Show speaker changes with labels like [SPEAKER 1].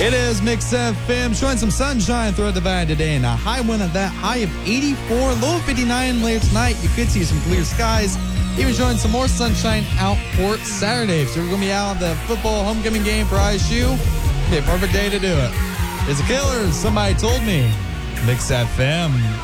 [SPEAKER 1] It is Mix FM showing some sunshine throughout the valley today and a high wind of that high of 84, low of 59 later tonight. You could see some clear skies, even showing some more sunshine out for Saturday. So we're going to be out on the football homecoming game for ISU. Be a perfect day to do it. It's a killer, somebody told me. Mix FM.